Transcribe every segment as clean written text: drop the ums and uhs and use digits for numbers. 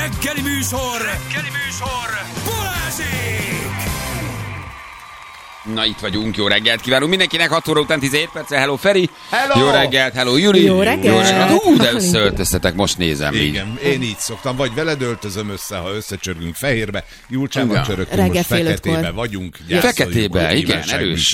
reggeli műsor Balázsék! Na, itt vagyunk, jó reggelt kívánunk mindenkinek, 6 óra után 17 perccel, hello Feri! Hello! Jó reggelt, hello Juri! Jó reggelt! De összeöltöztetek, most nézem Igen, így. én így szoktam, vagy veled öltözöm össze, ha összecsörgünk fehérbe, Julcsával Igen. csörögtünk, Reggel most fél feketébe ötkor. vagyunk. Feketébe, igen,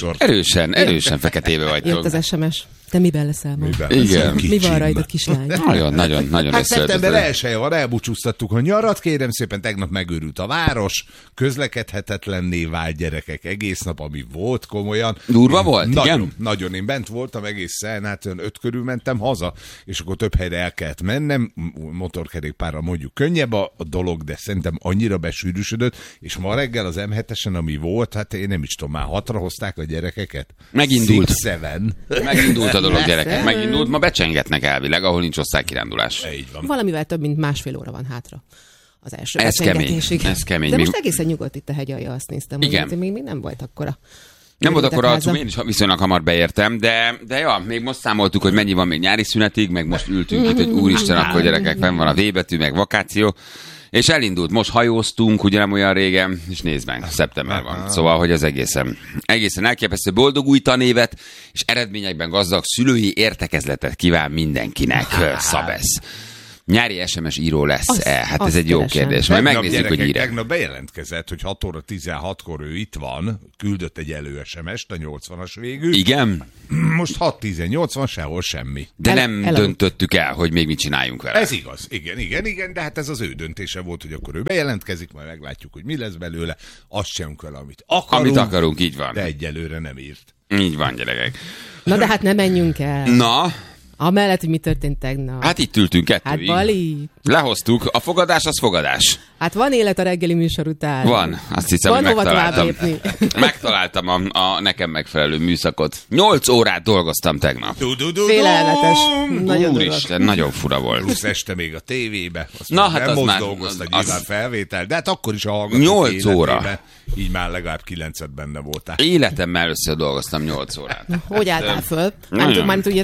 erősen feketébe Jött vagytok. az SMS. Te miben leszel ma? Igen. Mi van rajtad, kislány? Nagyon Hát szeptember összeöltöztek. 1-e van, elbúcsúztattuk a nyarat, kérem szépen, tegnap megőrült a város, közlekedhetetlenné vált gyerekek egész nap, ami volt komolyan. Durva volt, nagyon, igen? Nagyon, én bent voltam egészen, hát 5 körül mentem haza, és akkor több helyre el kellett mennem, motorkerékpárral mondjuk könnyebb a dolog, de szerintem annyira besűrűsödött, és ma reggel az M7-esen, ami volt, hát én nem is tudom, már 6-ra hozták a gyerekeket. Megindult. 6-7. Megindult a dolog, gyerekek, megindult. Ma becsengetnek elvileg, ahol nincs osztálykirándulás. Így van. Valamivel több, mint másfél óra van hátra. Az első Ez kemény, becsengetésig. ez kemény. De Még- most egészen nyugodt itt a hegyalja, azt néztem. Igen. Hogy még nem volt akkora. Nem volt akkor Háza. arcú, én is viszonylag hamar beértem, de ja, még most számoltuk, hogy mennyi van még nyári szünetig, meg most ültünk itt, hogy úristen, akkor gyerekek, fenn van a V-betű, meg vakáció, és elindult. Most hajóztunk, ugye nem olyan régen, és nézd meg, szeptember van. Szóval, hogy ez egészen elképesztő. Boldog új tanévet, és eredményekben gazdag szülői értekezletet kíván mindenkinek, Szabesz. Nyári SMS író lesz-e? Hát ez azt egy jó keresem. kérdés. Majd Tegnap, megnézzük, hogy gyerekek, ír-e. Tegnap bejelentkezett, hogy 6 óra 16-kor ő itt van, küldött egy elő SMS-t, a 80-as végű. Igen, Most 6-18 van, sehol semmi. de nem Elaludt. döntöttük el, hogy még mit csináljunk vele. Ez igaz, igen, de hát ez az ő döntése volt, hogy akkor ő bejelentkezik, majd meglátjuk, hogy mi lesz belőle. Azt sem vele, amit akarunk. Amit akarunk, így van. De egyelőre nem írt. Így van, gyerekek. Na de hát ne menjünk el. Na, Amellett, hogy mi történt tegnap. hát itt ültünk kettőig. Hát Bali. Lehoztuk. A fogadás az fogadás. Hát van élet a reggeli műsor után. Van. Azt hiszem, Van hogy hova tovább megtaláltam. lépni. Megtaláltam a nekem megfelelő műszakot. 8 órát dolgoztam tegnap. Félelmetes. Nagyon durva. Úristen, nagyon fura volt. Plusz este még a tévébe. Azt Na, már hát nem az most már- dolgozta, az- nyilván felvétel, de hát akkor is a hallgatók 8 óra. életébe, így már legalább 9-et benne voltál. Életemmel először dolgoztam 8 órát. Hogy álltál föl? nagyon. Mármint ugye...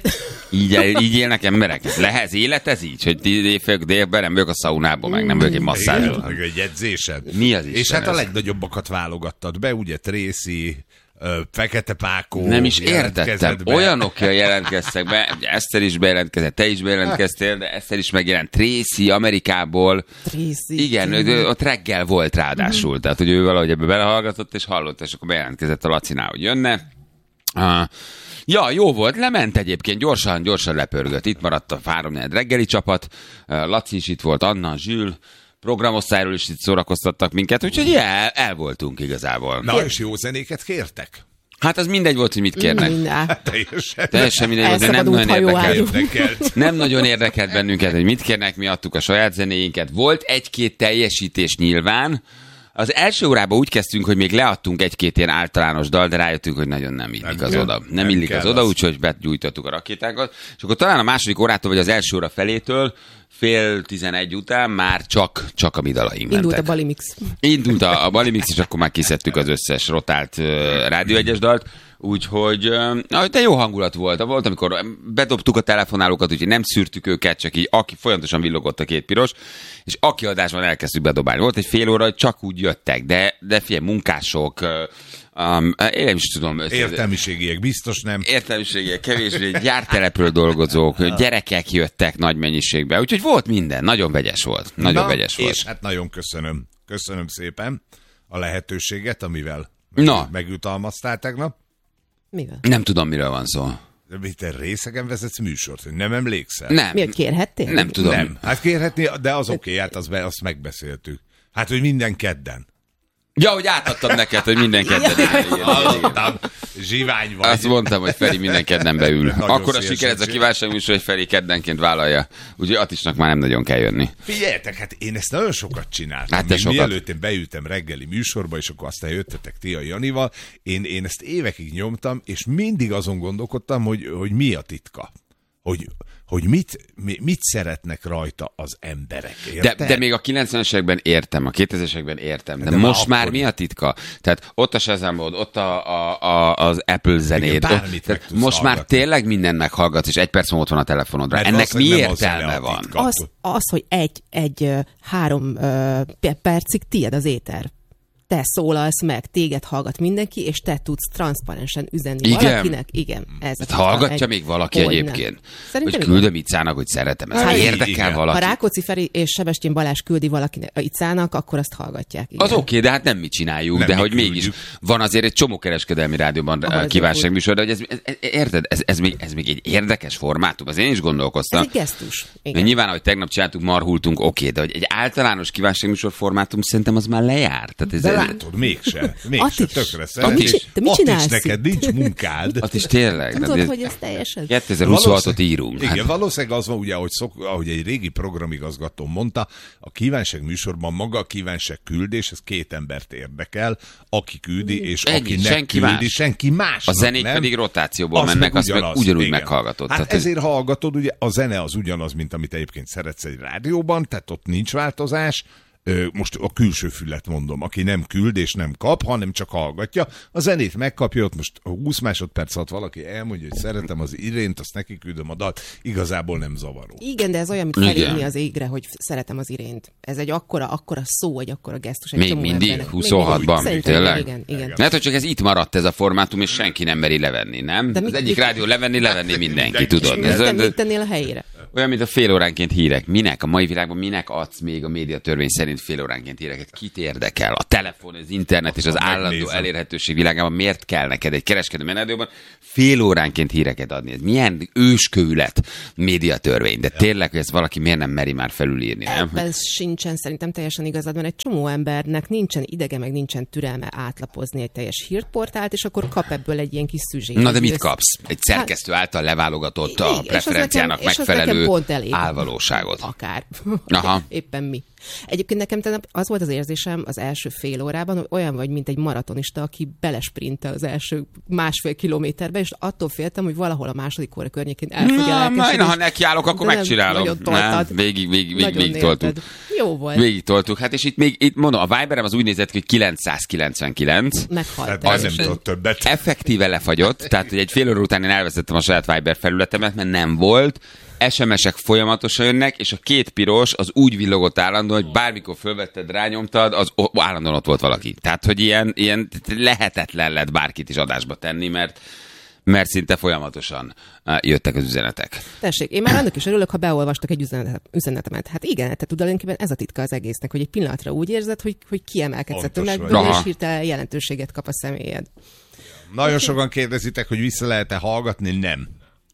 Így élnek emberek. Lehet élet ez így? Hogy délben nem vagyok a szaunában, meg nem vagyok egy masszázson. Meg egy edzésed. Mi az És Isten hát a ez? legnagyobbakat válogattad be, ugye Tracy, Fekete Pákó. Nem is jelentkezett értettem. be. Olyanokkel jelentkeztek be, ugye Eszter is bejelentkezett, te is bejelentkeztél, de Eszter is megjelent. Tracy Amerikából. Tracy. Igen, ott reggel volt ráadásul. Tehát, hogy ő valahogy ebbe belehallgatott, és hallotta, és akkor bejelentkezett a Lacinál, hogy jönne. Ja, jó volt, lement egyébként, gyorsan lepörgött. Itt maradt a 3-4 reggeli csapat, Laci is itt volt, Anna, Zsül, programosztályról is itt szórakoztattak minket, úgyhogy el voltunk igazából. Na, és jó zenéket kértek? Hát az mindegy volt, hogy mit kérnek. Teljesen mindegy volt, de nem Elszabadult nagyon hajóágyú. Érdekelt. Nem nagyon érdekelt bennünket, hogy mit kérnek, mi adtuk a saját zenéinket. Volt egy-két teljesítés nyilván. Az első órában úgy kezdtünk, hogy még leadtunk egy-két ilyen általános dal, de rájöttünk, hogy nagyon nem illik az kell. oda. Nem Nem illik kell az oda, az. úgyhogy begyújtottuk a rakétákat. És akkor talán a második órától, vagy az első óra felétől, 10:30 után már csak a mi dalaink Indult a mentek. Bali Mix. Indult a Balimix, és akkor már kiszedtük az összes rotált Rádió 1-es dalt, úgyhogy de jó hangulat volt. Volt, amikor bedobtuk a telefonálókat, úgyhogy nem szűrtük őket, csak így aki folyamatosan villogott a két piros, és aki adásban elkezdtük bedobálni. Volt egy fél óra, hogy csak úgy jöttek, de figyelj, munkások, én nem is tudom. Értelmiségiek biztos nem. Értelmiségiek, kevésbé gyártelepről dolgozók, gyerekek jöttek nagy mennyiségben, úgyhogy volt minden, nagyon vegyes volt. Nagyon vegyes volt. És hát nagyon köszönöm. Köszönöm szépen a lehetőséget, amivel Na. megjutalmaztál tegnap. Mivel? Nem tudom, miről van szó. De te részegen vezetsz műsort, hogy nem emlékszel? Nem. Miért kérhettél? Nem tudom. Nem. Hát kérhetni, de az oké, hát azt megbeszéltük. Hát, hogy minden kedden. Ja, hogy átadtam neked, hogy minden kedden. Hallottam, zsivány vagy. Azt mondtam, hogy Feri minden kedden beül. Nagyon Akkor a szívesen siker ez a csinálom. kívánságműsor, hogy Feri keddenként vállalja. Úgyhogy Attisnak már nem nagyon kell jönni. Figyeljetek, hát én ezt nagyon sokat csináltam. Hát te Még sokat. mielőtt én beültem reggeli műsorba, és akkor aztán jöttetek ti a Janival, én ezt évekig nyomtam, és mindig azon gondolkodtam, hogy mi a titka. hogy mit szeretnek rajta az emberek. Érted? De még a 90-esekben értem, a 2000-esekben értem, de már most már akkor mi a titka? Tehát ott a Shazamod, ott az Apple zenéd, Igen, bármit meg tehát tudsz most már hallgatni. tényleg mindennek hallgatsz, és egy perc múlva ott van a telefonodra. Mert Ennek mi valószínűleg nem az értelme zene a van? titka. Az, hogy egy 3 percig tied az éter. Te szólalsz meg, téged hallgat mindenki, és te tudsz transzparensen üzenni Igen? valakinek. Igen. Ez Hát hallgatja még valaki Hogyne. egyébként? Szerintem Hogy igen. küldöm Icának, hogy szeretem. Ez Hát érdekel igen. Ha valaki. Rákóczi Feri és Sebestyén Balázs küldi valakinek a Icának, akkor azt hallgatják. Igen. Az oké, de hát nem mi csináljuk, Nem de mi hogy küldjük. mégis van azért egy csomó kereskedelmi rádióban Ahol kívánságműsor, de hogy érted, ez még egy érdekes formátum, az én is Ez gondolkoztam. egy gesztus. Mert Igen. nyilván, ahogy tegnap csináltuk, marhultunk, oké, de hogy egy általános kívánságműsor formátum szerintem az már lejár. Tehát De látod, mégse, Attis. tökre Te mit szeretnék. csinálsz Attis, itt? neked nincs munkád. Az is tényleg. Nem tudod, hogy ez teljesen... 2026-ot írunk. Igen, Hát, valószínűleg az van, ugye, ahogy egy régi programigazgató mondta, a kívánság műsorban maga a kívánság küldés, ez 2 embert érdekel, aki küldi, és Ennyi, aki ne senki küldi, más. senki más. a zenék pedig rotációból Az mennek, meg azt meg ugyanaz, ugyanúgy igen. meghallgatod. Hát Tehát, ezért hallgatod, ugye a zene az ugyanaz, mint amit egyébként szeretsz egy rádióban, tehát ott nincs változás. Most a külső fület mondom, aki nem küld és nem kap, hanem csak hallgatja. A zenét megkapja, ott most 20 másodperc alatt valaki elmondja, hogy szeretem az Irént, azt neki küldöm a dalt, igazából nem zavaró. Igen, de ez olyan, mint Igen. felírni az égre, hogy szeretem az Irént. Ez egy akkora szó, egy akkora gesztus. Egy Még csomó mindig? embernek. 26-ban? Szerintem Tényleg? Igen. Lehet, hogy csak ez itt maradt ez a formátum, és senki nem meri levenni, nem? De Az mit- egyik mit- rádió levenni mindenki, tudod. Mit tennél a helyére? Olyan, mint a fél óránként hírek. Minek? A mai világban minek adsz még a médiatörvény szerint fél óránként híreket? Kit érdekel? A telefon, az internet és az állandó megnézem. elérhetőség világában miért kell neked egy kereskedő rádióban fél óránként híreket adni? Ez milyen őskövület médiatörvény? De tényleg, hogy ezt valaki miért nem meri már felülírni, nem? Ebben sincsen szerintem teljesen igazad, mert egy csomó embernek nincsen idege, meg nincsen türelme átlapozni egy teljes hírportált, és akkor kap ebből egy ilyen kis szüzsét. Na de mit Ez- kapsz? Egy szerkesztő által leválogatott Igen, a és az preferenciának nekem- és az nekem megfelelő pont elég. álvalóságot. Akár. Aha. Éppen mi. Egyébként nekem tegnap az volt az érzésem az első fél órában, hogy olyan vagy, mint egy maratonista, aki belesprintel az első 1,5 kilométerbe, és attól féltem, hogy valahol a második óra környékén el fogja elkezdeni. Ha nekiállok, akkor De nem, megcsinálom. nagyon toltad. Végig toltuk. Jó volt. Végig toltuk. Hát és itt mondom, a Viberem az úgy nézett ki, hogy 999. Meghalt. Hát el. az nem tudott többet. Effektíve lefagyott, tehát hogy egy fél óra után én elvesztettem a saját Viber felületemet, mert nem volt. SMS-ek folyamatosan jönnek, és a 2 piros az úgy villogott állandóan, hogy bármikor fölvetted, rányomtad, az állandóan ott volt valaki. Tehát, hogy ilyen lehetetlen lett bárkit is adásba tenni, mert szinte folyamatosan jöttek az üzenetek. Tessék, én már annak is örülök, ha beolvastak egy üzenetemet. Hát igen, tehát tulajdonképpen ez a titka az egésznek, hogy egy pillanatra úgy érzed, hogy kiemelkedsz a Pontos tömegből, vagy. és Aha. hirtelen jelentőséget kap a személyed. Nagyon sokan kérdezitek, hogy vissza lehet-e hallgatni? Nem.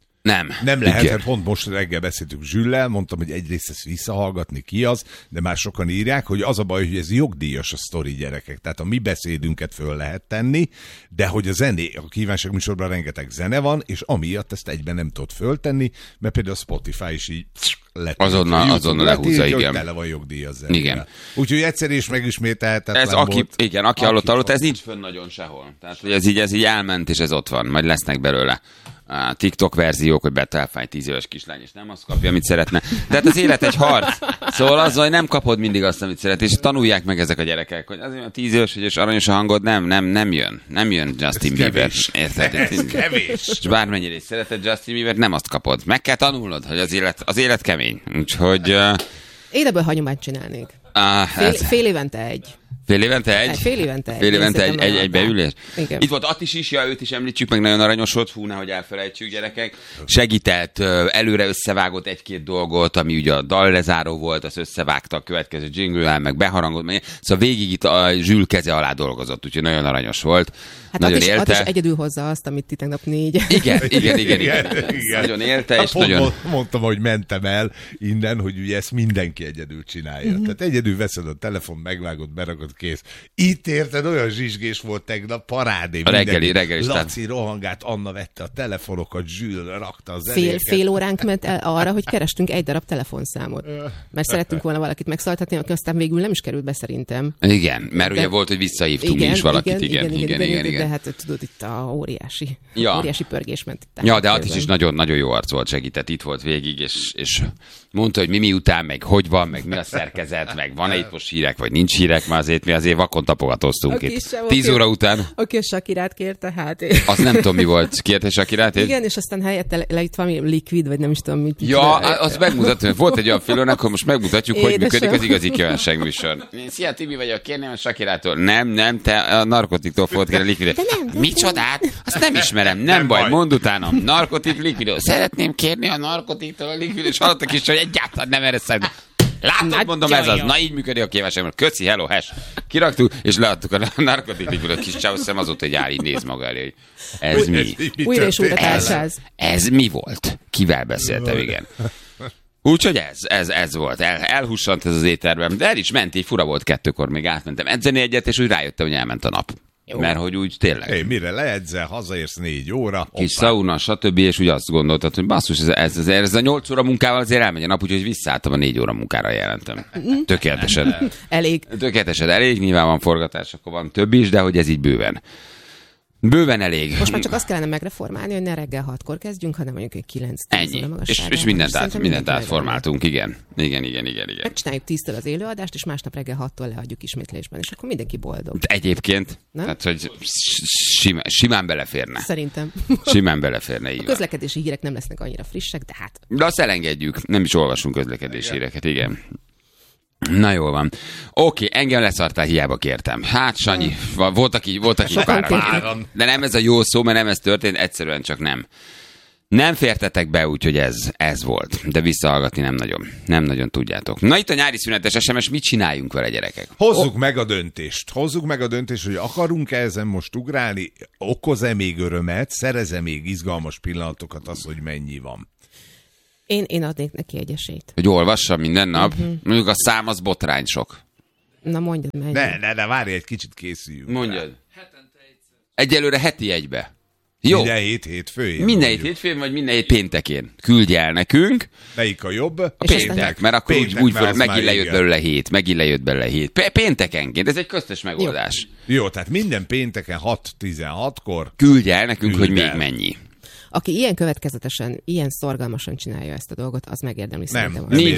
Nem lehet, Igen. hát pont most reggel beszéltük Zsüllel, mondtam, hogy egyrészt ezt visszahallgatni, ki az, de már sokan írják, hogy az a baj, hogy ez jogdíjas a sztori, gyerekek. Tehát a mi beszédünket föl lehet tenni, de hogy a a kívánság műsorban rengeteg zene van, és amiatt ezt egyben nem tudod föltenni, mert például a Spotify is így Azonnal lehúzza, igen. Hogy tele van jogdíjas zenével. Igen. Úgyhogy egyszer is megismételhetetlen Ez aki volt. hallott, ez nincs fönn nagyon sehol. Tehát, hogy ez így elment, és ez ott van. Majd lesznek belőle a TikTok verziók, hogy betelfáj 10 éves kislány, és nem azt kapja, amit szeretne. Tehát az élet egy harc. Szóval az, hogy nem kapod mindig azt, amit szeret, és tanulják meg ezek a gyerekek, hogy azért a 10 éves, és aranyos a hangod, nem jön. Nem jön Justin Bieber. kevés. Érted? Ez kevés. És bármennyire is szereted Justin Bieber, nem azt kapod. Meg kell tanulnod, hogy az élet kemény. Úgyhogy... Én ebből hagyományt csinálnék. Fél évente egy. Fél évente egy? Fél évente egy. Fél évente Én szerintem egy nagyon beülés? Igen. Itt volt Attis is, őt is említsük, meg nagyon aranyos volt, fú, nehogy elfelejtsük, gyerekek. Segített, előre összevágott egy-két dolgot, ami ugye a dallezáró volt, az összevágta a következő jingle-el, meg beharangolt, meg szóval végig itt a Zsül keze alá dolgozott, úgyhogy nagyon aranyos volt. Hát nagyon Attis egyedül hozza azt, amit ti tegnap 4. Igen. Nagyon élte, és Pont nagyon... Mondtam, hogy mentem el innen, hogy ugye ezt mindenki egyedül csinálja. Tehát egyedül veszed a telefon, megvágod, berakod, kész. Itt érted, olyan zsizsgés volt tegnap, parádé. A reggeli. Laci rohangált, Anna vette a telefonokat, Zsül rakta a zenéket. Fél óránk ment el arra, hogy kerestünk egy darab telefonszámot. Mert szerettünk volna valakit megszóltatni, aki aztán végül nem is került be szerintem. Igen, mert ugye volt, hogy visszahívtunk mi is valakit. Igen. De hát tudod, itt a óriási pörgés ment. Ja, de Attis is nagyon-nagyon jó arc volt, segített, itt volt végig, és mondta, hogy mi után, meg hogy van, meg mi a szerkezet, meg van-e itt most hírek, vagy nincs hírek, mert mi azért vakon tapogatóztunk itt. 10 óra után. Aki a Shakirát kérte, hát... Azt nem tudom, mi volt. Kérte Shakirát? Igen, és aztán helyette lejött valami likvid, vagy nem is tudom mit. Ja, azt megmutatom. Volt egy olyan félőnek, akkor most megmutatjuk, hogy működik az igazi kívánság műsor. Szia, Tibi vagyok, kérném a Shakirától. Nem, te a narkotiktól fogod kérni a likvidot. Micsodát? Azt nem ismerem, nem baj, mondd utánam. Narkotik, likvidot. Szeretném kérni a narkotiktól a likvidot, és hallottak is, hogy egyáltalán nem erre szerintem. Látod, mondom, ez az. Na, így működik a kívánság. Köszi, hello, hash. Kiraktuk, és leadtuk a narkotik likvidot. Kis csávuszem azóta, hogy áll, így néz maga elé. Ez mi? Újra és újra társáz. Ez mi volt? Kivel beszéltem, igen. Úgyhogy ez volt. Elhussant ez az étterben. De el is ment, így fura volt 2-kor, még átmentem edzeni egyet, és úgy rájöttem, hogy elment a nap. Jó. Mert hogy úgy tényleg. Mire leedzel, hazaérsz 4 óra. Kis szauna, stb. És úgy azt gondoltad, hogy basszus, ez a 8 óra munkával azért elmegy a nap, úgyhogy visszaálltam a 4 óra munkára, jelentem. Tökéletesen. Elég, nyilván van forgatás, akkor van több is, de hogy ez így bőven elég. Most már csak azt kellene megreformálni, hogy ne reggel 6-kor kezdjünk, hanem mondjuk egy 9-10 ennyi. És mindent átformáltunk, igen. Megcsináljuk 10-től az élőadást, és másnap reggel 6-tól leadjuk ismétlésben, és akkor mindenki boldog. De egyébként, tehát, hogy simán beleférne. Szerintem. Simán beleférne, így a közlekedési hírek nem lesznek annyira frissek, de hát... De azt elengedjük, nem is olvasunk közlekedési híreket, igen. Na jól van. Oké, engem leszartál, hiába kértem. Hát, Sanyi, voltak így páran. De nem ez a jó szó, mert nem ez történt, egyszerűen csak nem. Nem fértetek be, úgyhogy ez volt. De visszahallgatni nem nagyon tudjátok. Na itt a nyári szünetes SMS, mit csináljunk vele, gyerekek? Hozzuk meg a döntést, hogy akarunk-e ezen most ugrálni, okoz-e még örömet, szerez-e még izgalmas pillanatokat az, hogy mennyi van. Én adnék neki egy esélyt. Hogy olvassa minden nap? Mondjuk a szám az botrány sok. Na mondjad meg. Ne, várj, egy kicsit készüljünk. Mondjad. Egyelőre heti egybe. Jó. Minden hét hétfőjén. Minden hét hétfőjén, vagy minden hét péntekén. Küldj el nekünk. Melyik a jobb? A péntek, mert akkor úgy megint lejött belőle hét. Péntekenként, ez egy köztes megoldás. Jó, tehát minden pénteken 6-16-kor. Küldj el nekünk, hogy még mennyi. Aki ilyen következetesen, ilyen szorgalmasan csinálja ezt a dolgot, az megérdemli szerintem. Nincs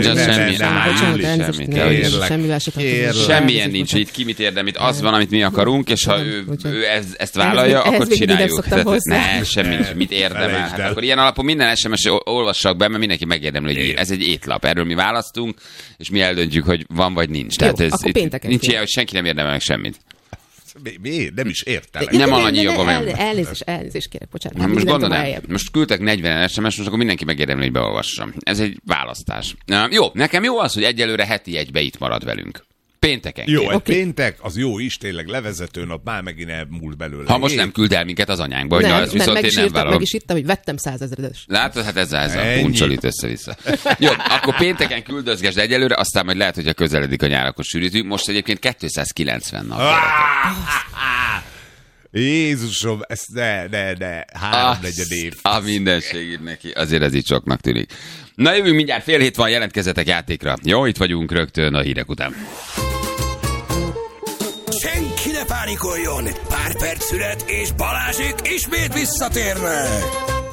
semmilyen nincs, itt ki mit érdemít. Az van, amit mi akarunk, és ha ő ezt vállalja, akkor csináljuk. Semmi nincs, mit érdemel. Hát akkor ilyen alapon minden SMS olvassak be, mert mindenki megérdemli, hogy ez egy étlap. Erről mi választunk, és mi eldöntjük, hogy van vagy nincs. Tehát nincs ilyen, hogy senki nem érdemel meg semmit. Nem is értem. Nem annyi jogom. Elnézést kérek, bocsánat. Most gondolom, most küldtek 40 SMS, most akkor mindenki megérdemli, hogy beolvassam. Ez egy választás. Jó, nekem jó az, hogy egyelőre heti egybe itt marad velünk. Pénteken. Jó, egy péntek, az jó is, tényleg levezető nap, már megint elmúlt belőle. Ha most nem küld el minket az anyánkba, hogy az viszont én nem vállalom. Meg is írtam, hogy vettem 100 000-ös. Látod, hát ez a puncsolít össze-vissza. Jó, akkor pénteken küldözgesd egyelőre, aztán majd lehet, hogyha közeledik a nyár, akkor sűrítünk. Most egyébként 290 nap. Jézusom, ez ne, 3/4 év. A mindenség neki, azért ez így soknak tűnik. Na jövünk mindjárt, 6:30 van, jelentkezzetek játékra. Jó, itt vagyunk rögtön a hírek után. Senki ne pánikoljon! Pár perc szünet, és Balázsék ismét visszatérnek!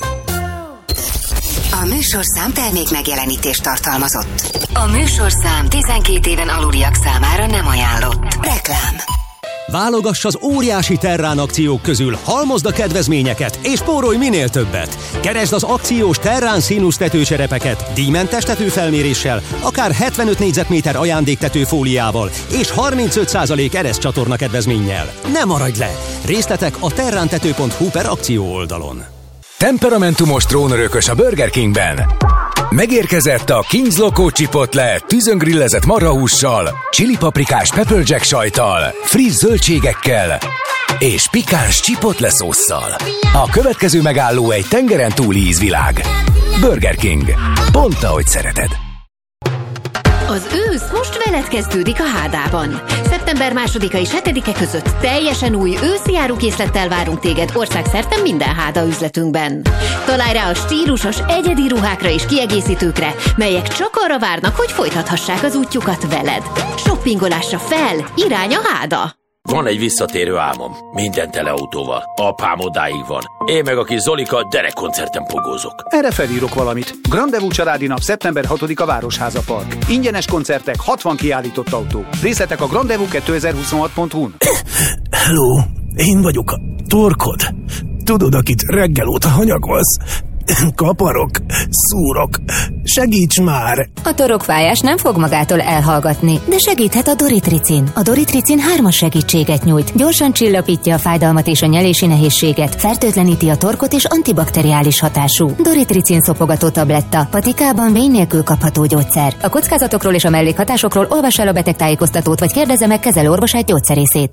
A műsorszám termék megjelenítést tartalmazott. A műsorszám 12 éven aluliak számára nem ajánlott. Reklám. Válogass az óriási Terrán akciók közül, halmozd a kedvezményeket, és spórolj minél többet. Keresd az akciós Terrán színusz tetőcserepeket, díjmentes tetőfelméréssel, akár 75 négyzetméter ajándéktetőfóliával, és 35% ereszcsatorna kedvezménnyel. Ne maradj le! Részletek a terrántető.hu/akció oldalon. Temperamentumos trónörökös a Burger Kingben. Megérkezett a King's Loco Chipotle tűzöngrillezett marhahússal, chili-paprikás pepper jack sajttal, friss zöldségekkel és pikáns chipotle szósszal. A következő megálló egy tengeren túli ízvilág. Burger King. Pont ahogy szereted. Az ősz most veled kezdődik a Hádában. Szeptember 2-a és 7-e között teljesen új őszi árukészlettel várunk téged országszerte minden Háda üzletünkben. Találj rá a stílusos, egyedi ruhákra és kiegészítőkre, melyek csak arra várnak, hogy folytathassák az útjukat veled. Shoppingolásra fel, irány a Háda! Van egy visszatérő álmom. Minden tele autóval. Apám odáig van. Én meg a kis Zolika derekkoncerten pogózok. Erre felírok valamit. Grandevú családi nap szeptember 6-a Városháza Park. Ingyenes koncertek, 60 kiállított autó. Részletek a grandevú2026.hu-n. Hello, én vagyok a torkod. Tudod, akit reggel óta hanyagolsz? Kaparok, szúrok, segíts már! A torokfájás nem fog magától elhallgatni, de segíthet a Doritricin. A Doritricin 3-as segítséget nyújt, gyorsan csillapítja a fájdalmat és a nyelési nehézséget, fertőtleníti a torkot és antibakteriális hatású. Doritricin szopogató tabletta, patikában vény nélkül kapható gyógyszer. A kockázatokról és a mellékhatásokról olvass el a betegtájékoztatót, vagy kérdezze meg kezelőorvosát, gyógyszerészét.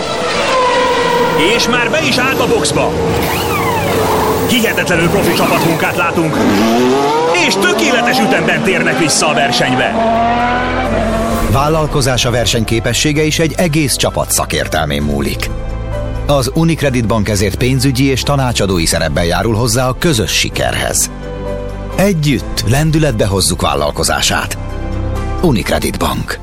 És már be is állt a boxba! Hihetetlenül profi csapatmunkát látunk, és tökéletes ütemben térnek vissza a versenybe. Vállalkozása versenyképessége is egy egész csapat szakértelmén múlik. Az Unicredit Bank ezért pénzügyi és tanácsadói szerepben járul hozzá a közös sikerhez. Együtt lendületbe hozzuk vállalkozását. Unicredit Bank.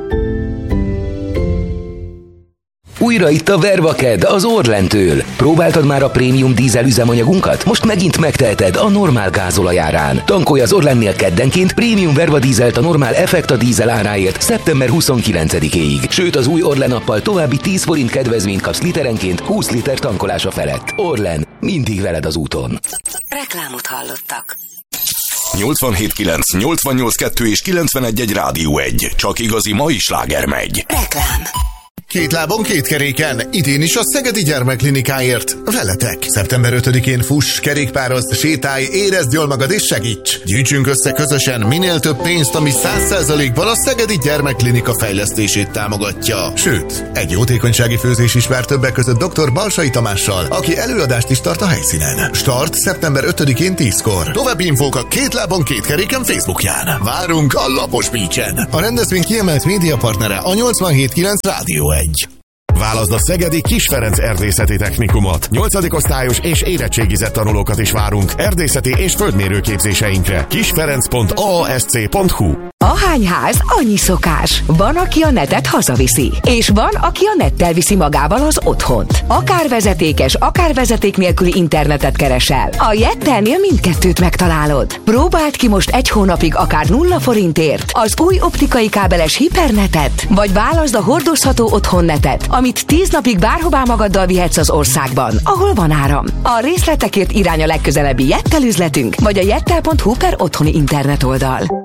Újra itt a Vervaked az Orlentől. Próbáltad már a prémium dízel üzemanyagunkat? Most megint megteheted a normál gázolajárán. Tankolj az Orlennél keddenként prémium Verva dízelt a normál Effekta dízel áráért szeptember 29-éig. Sőt, az új Orlen appal további 10 forint kedvezményt kapsz literenként 20 liter tankolása felett. Orlen, mindig veled az úton. Reklámot hallottak. 87.9, 88.2 és 91.1 Rádió 1. Csak igazi mai sláger megy. Reklám. Két lábon, két keréken, idén is a Szegedi Gyermekklinikáért. Veletek! Szeptember 5-én fuss, kerékpározz, sétálj, érezd jól magad és segíts! Gyűjtsünk össze közösen minél több pénzt, ami 100%-ban a Szegedi Gyermekklinika fejlesztését támogatja. Sőt, egy jótékonysági főzés is vár többek között dr. Balsai Tamással, aki előadást is tart a helyszínen. Start szeptember 5-én 10-kor. További infók a Két lábon, két keréken Facebookján. Várunk a Lapos Beach-en. A rendezvény kiemelt médiapartnere a 87.9 Rádió 1. Válaszd a Szegedi Kis Ferenc Erdészeti Technikumot. 8. osztályos és érettségizett tanulókat is várunk erdészeti és földmérő képzéseinkre. kisferenc.aasc.hu. Ahány ház, annyi szokás. Van, aki a netet hazaviszi, és van, aki a nettel viszi magával az otthont. Akár vezetékes, akár vezeték nélküli internetet keresel. A Jettelnél mindkettőt megtalálod. Próbáld ki most 1 hónapig akár 0 forintért az új optikai kábeles hipernetet, vagy válaszd a hordozható otthonnetet, amit 10 napig bárhová magaddal vihetsz az országban, ahol van áram. A részletekért irány a legközelebbi Jettel üzletünk, vagy a jettel.hu/otthoni internet oldal.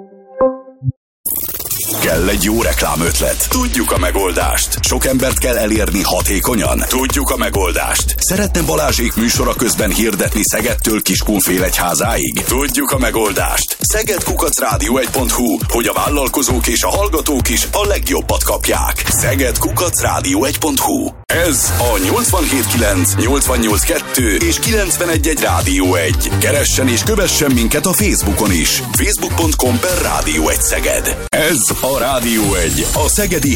Kell egy jó reklámötlet. Tudjuk a megoldást. Sok embert kell elérni hatékonyan. Tudjuk a megoldást. Szeretne Balázsék műsora közben hirdetni Szegedtől Kiskunfélegyházáig? Tudjuk a megoldást. Szeged@radio1.hu, hogy a vállalkozók és a hallgatók is a legjobbat kapják. Szeged@radio1.hu. Ez a 87.9, 88.2 és 91.1 Rádió 1. Keressen és kövessen minket a Facebookon is. Facebook.com/Rádió 1 Szeged. Ez a Rádió 1, a szegedi